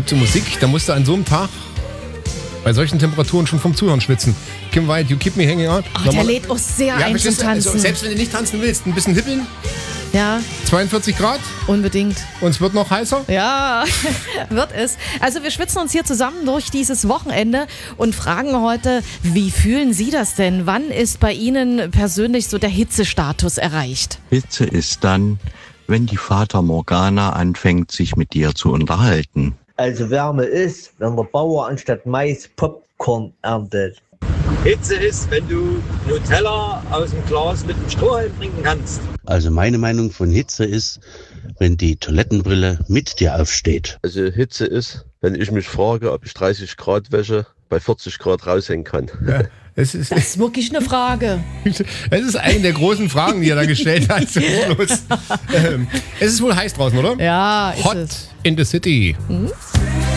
gibt so Musik, da musst du an so einem Tag bei solchen Temperaturen schon vom Zuhören schwitzen. Kim White, You Keep Me Hanging On. Ach, der lädt uns sehr ein zum Tanzen. Also, selbst wenn du nicht tanzen willst, ein bisschen hippeln. Ja. 42 Grad. Unbedingt. Und es wird noch heißer? Ja, wird es. Also wir schwitzen uns hier zusammen durch dieses Wochenende und fragen heute, wie fühlen Sie das denn? Wann ist bei Ihnen persönlich so der Hitzestatus erreicht? Hitze ist dann, wenn die Fata Morgana anfängt, sich mit dir zu unterhalten. Also Wärme ist, wenn der Bauer anstatt Mais Popcorn erntet. Hitze ist, wenn du Nutella aus dem Glas mit dem Strohhalm trinken kannst. Also meine Meinung von Hitze ist, wenn die Toilettenbrille mit dir aufsteht. Also Hitze ist, wenn ich mich frage, ob ich 30 Grad Wäsche bei 40 Grad raushängen kann. Ja, das ist wirklich eine Frage. Es ist eine der großen Fragen, die er da gestellt hat zum Schluss. Es ist wohl heiß draußen, oder? Ja, ist Hot es. in the city.